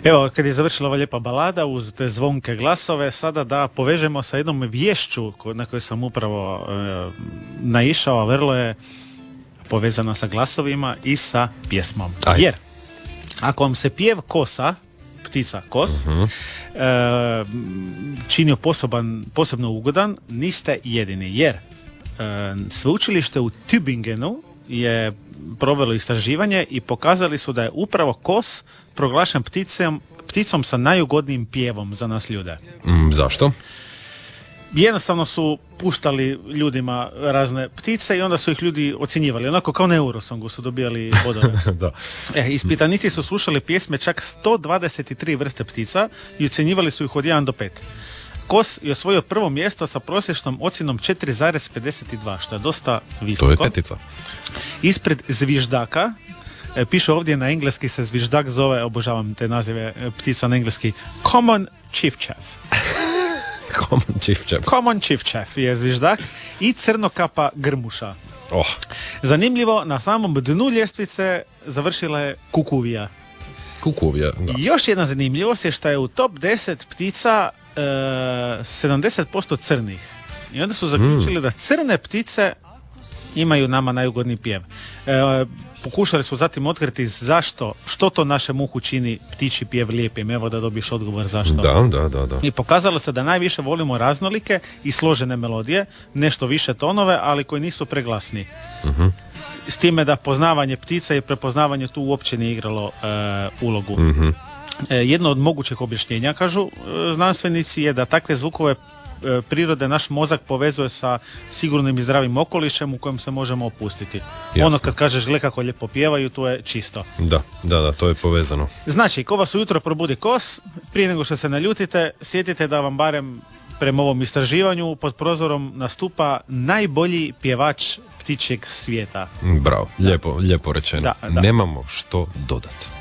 Evo, kad je završila ova lijepa balada uz te zvonke glasove, sada da povežemo sa jednom vješću na koju sam upravo naišao, a vrlo je povezana sa glasovima i sa pjesmom. Jer, ako vam se pjev kosa, ptica kos, činio posebno ugodan, niste jedini, jer sveučilište u Tübingenu je provelo istraživanje i pokazali su da je upravo kos proglašen pticom sa najugodnijim pjevom za nas ljude. Zašto? Jednostavno su puštali ljudima razne ptice i onda su ih ljudi ocjenjivali. Onako kao na Eurosongu su dobijali bodove. Da. Ispitanici su slušali pjesme čak 123 vrste ptica i ocjenjivali su ih od 1 do 5. Kos je osvojio prvo mjesto sa prosječnom ocjenom 4,52, što je dosta visoko. To je petica. Ispred zviždaka, piše ovdje na engleski se zviždak zove, obožavam te nazive ptica na engleski, Common Chiffchaff. Common Chiffchaff je zviždak i crnokapa grmuša. Zanimljivo, na samom dnu ljestvice završila je kukuvija. Da. Još jedna zanimljivost je što je u top 10 ptica 70% crnih. I onda su zaključili da crne ptice imaju nama najugodniji pjev. Pokušali su zatim otkriti što to naše muhu čini ptičji pjev lijepim. Evo da dobiješ odgovor zašto. Da. I pokazalo se da najviše volimo raznolike i složene melodije, nešto više tonove, ali koji nisu preglasni. S time da poznavanje ptica i prepoznavanje tu uopće nije igralo ulogu. Jedno od mogućih objašnjenja, kažu znanstvenici, je da takve zvukove prirode naš mozak povezuje sa sigurnim i zdravim okolišem u kojem se možemo opustiti. Jasno. Ono kad kažeš gle kako lijepo pjevaju, to je čisto. Da, to je povezano. Znači, ko vas ujutro probudi kos, prije nego što se naljutite, sjetite da vam barem prema ovom istraživanju pod prozorom nastupa najbolji pjevač ptičjeg svijeta. Bravo, lijepo rečeno. Nemamo što dodati.